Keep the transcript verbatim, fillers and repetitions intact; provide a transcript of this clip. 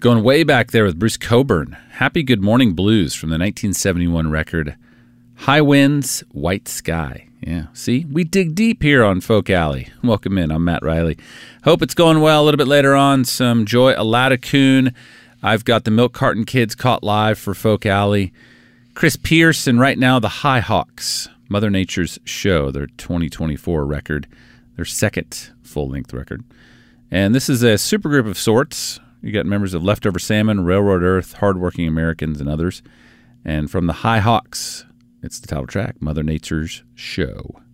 Going way back there with Bruce Cockburn. Happy Good Morning Blues from the nineteen seventy-one record, High Winds, White Sky. Yeah, see, we dig deep here on Folk Alley. Welcome in. I'm Matt Riley. Hope it's going well. A little bit later on, some Joy Aladacoon. I've got the Milk Carton Kids caught live for Folk Alley. Chris Pierce, and right now the High Hawks, Mother Nature's Show, their twenty twenty-four record, their second full-length record. And this is a supergroup of sorts. You got members of Leftover Salmon, Railroad Earth, Hardworking Americans, and others. And from the High Hawks, it's the title track, Mother Nature's Show.